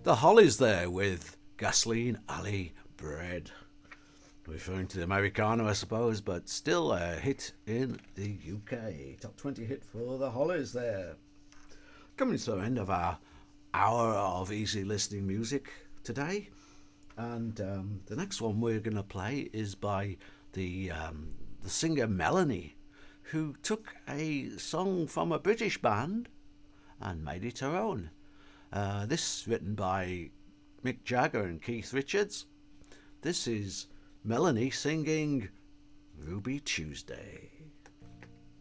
The Hollies there with Gasoline Alley Bread. Referring to the Americana, I suppose, but still a hit in the UK. Top 20 hit for the Hollies there. Coming to the end of our hour of easy listening music today. And the next one we're going to play is by the singer Melanie, who took a song from a British band and made it her own. This written by Mick Jagger and Keith Richards. This is Melanie singing Ruby Tuesday.